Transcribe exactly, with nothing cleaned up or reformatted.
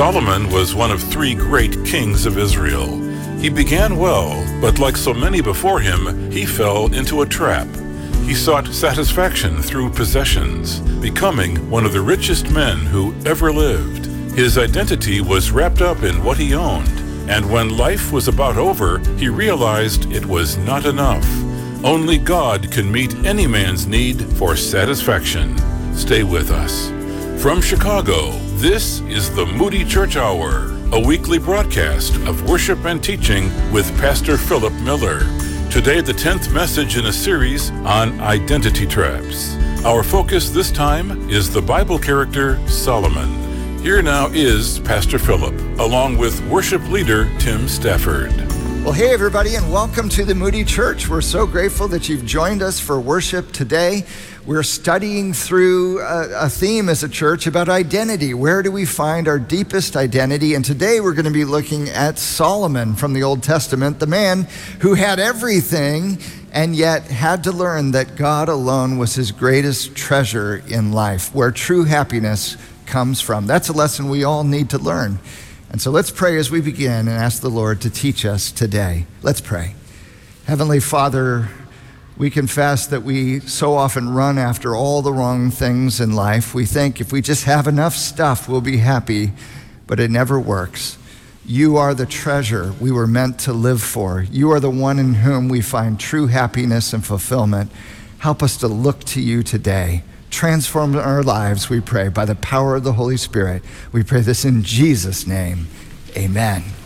Solomon was one of three great kings of Israel. He began well, but like so many before him, he fell into a trap. He sought satisfaction through possessions, becoming one of the richest men who ever lived. His identity was wrapped up in what he owned, and when life was about over, he realized it was not enough. Only God can meet any man's need for satisfaction. Stay with us. From Chicago, this is the Moody Church Hour, a weekly broadcast of worship and teaching with Pastor Philip Miller. Today, the tenth message in a series on identity traps. Our focus this time is the Bible character Solomon. Here now is Pastor Philip, along with worship leader Tim Stafford. Well, hey everybody, and welcome to the Moody Church. We're so grateful that you've joined us for worship today. We're studying through a, a theme as a church about identity. Where do we find our deepest identity? And today we're going to be looking at Solomon from the Old Testament, the man who had everything and yet had to learn that God alone was his greatest treasure in life, where true happiness comes from. That's a lesson we all need to learn. And so let's pray as we begin and ask the Lord to teach us today. Let's pray. Heavenly Father, we confess that we so often run after all the wrong things in life. We think if we just have enough stuff, we'll be happy, but it never works. You are the treasure we were meant to live for. You are the one in whom we find true happiness and fulfillment. Help us to look to you today. Transform our lives, we pray, by the power of the Holy Spirit. We pray this in Jesus' name. Amen.